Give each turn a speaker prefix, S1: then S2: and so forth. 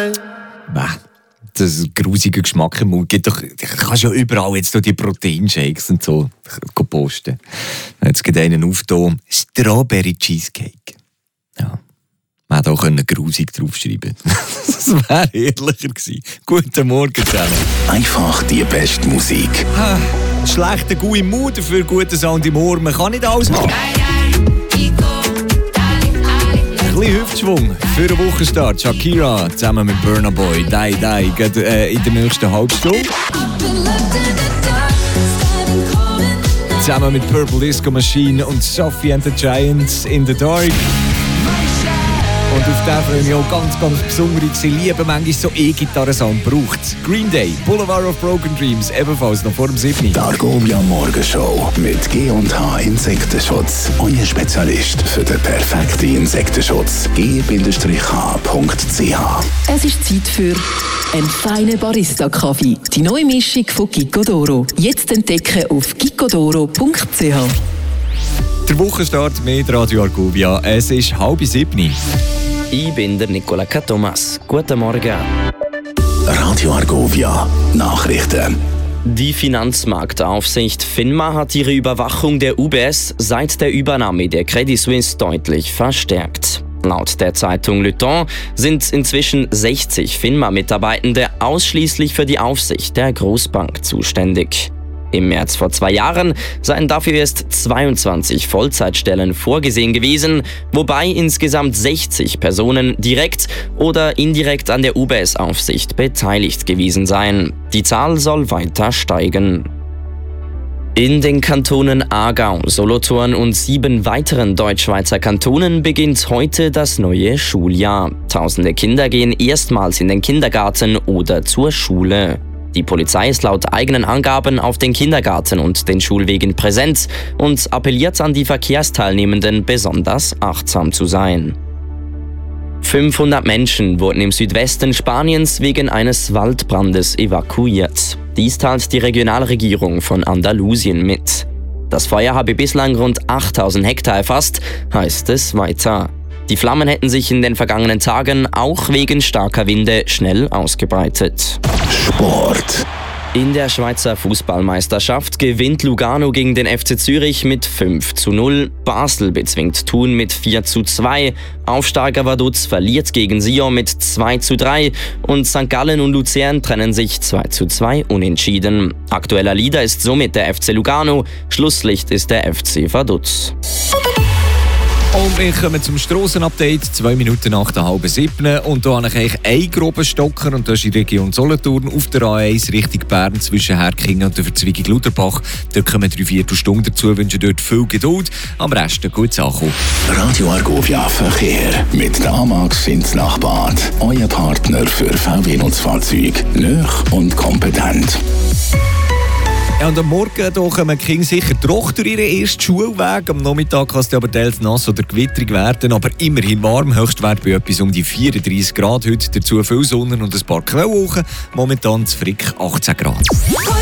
S1: Das ist ein grusiger Geschmack im Mund. Du kannst ja überall jetzt die Proteinshakes und so posten. Jetzt geht einen aufgetan. Strawberry Cheesecake. Ja. Man hätte auch grusig draufschreiben können. Das wäre ehrlicher gewesen. Guten Morgen zusammen.
S2: Einfach die beste Musik.
S1: Schlechter Gui im Mund, dafür guter Sound im Ohr. Man kann nicht alles machen. Ein bisschen Hüftschwung für den Wochenstart. Shakira zusammen mit Burna Boy. Die geht in der nächsten Halbstunde. Zusammen mit Purple Disco Machine und Sophie and the Giants in the Dark. Und auf den freue ich mich auch ganz besonders. Sie lieben manchmal so E-Gitarren-Sound. Braucht's. Green Day, Boulevard of Broken Dreams, ebenfalls noch vor dem 7.
S2: Die Argovia Morgenshow mit G&H Insektenschutz. Euer Spezialist für den perfekten Insektenschutz. g-h.ch.
S3: Es ist Zeit für einen feinen Barista-Kaffee. Die neue Mischung von Gicodoro. Jetzt entdecken auf gicodoro.ch.
S1: Der Wochenstart mit Radio Argovia. Es ist 6:30.
S4: Ich bin der Nicola Thomas. Guten Morgen.
S2: Radio Argovia Nachrichten.
S4: Die Finanzmarktaufsicht FINMA hat ihre Überwachung der UBS seit der Übernahme der Credit Suisse deutlich verstärkt. Laut der Zeitung Le Temps sind inzwischen 60 FINMA-Mitarbeitende ausschließlich für die Aufsicht der Großbank zuständig. Im März vor 2 Jahren seien dafür erst 22 Vollzeitstellen vorgesehen gewesen, wobei insgesamt 60 Personen direkt oder indirekt an der UBS-Aufsicht beteiligt gewesen seien. Die Zahl soll weiter steigen. In den Kantonen Aargau, Solothurn und 7 weiteren Deutschschweizer Kantonen beginnt heute das neue Schuljahr. Tausende Kinder gehen erstmals in den Kindergarten oder zur Schule. Die Polizei ist laut eigenen Angaben auf den Kindergarten und den Schulwegen präsent und appelliert an die Verkehrsteilnehmenden, besonders achtsam zu sein. 500 Menschen wurden im Südwesten Spaniens wegen eines Waldbrandes evakuiert. Dies teilt die Regionalregierung von Andalusien mit. Das Feuer habe bislang rund 8000 Hektar erfasst, heißt es weiter. Die Flammen hätten sich in den vergangenen Tagen auch wegen starker Winde schnell ausgebreitet.
S2: Sport.
S4: In der Schweizer Fußballmeisterschaft gewinnt Lugano gegen den FC Zürich mit 5:0. Basel bezwingt Thun mit 4:2. Aufsteiger Vaduz verliert gegen Sion mit 2:3. Und St. Gallen und Luzern trennen sich 2:2 unentschieden. Aktueller Leader ist somit der FC Lugano. Schlusslicht ist der FC Vaduz.
S1: Und wir kommen zum Strassenupdate, 2 Minuten nach der 6:30. Und da habe ich eigentlich einen groben Stocker, und das ist in der Region Solothurn auf der A1 Richtung Bern zwischen Herkingen und der Verzweigung Lutherbach. Dort kommen 3/4 Stunden dazu, wünschen dort viel Geduld. Am Rest gutes Ankommen.
S2: Radio Argovia Verkehr mit der Amax ins Nachbad. Euer Partner für VW-Nutzfahrzeuge. Nöch und kompetent.
S1: Ja, und am Morgen kommen die Kinder sicher trocken durch ihren ersten Schulweg. Am Nachmittag kann es aber teils nass oder gewitterig werden, aber immerhin warm. Höchstwert bei etwas um die 34 Grad. Heute dazu viel Sonne und ein paar Quellwolken. Momentan zu Frick 18 Grad.